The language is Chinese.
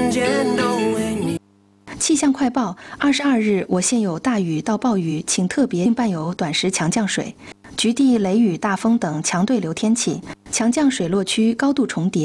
气象快报：22日，我县有大雨到暴雨，请特别伴有短时强降水，局地雷雨、大风等强对流天气，强降水落区高度重叠。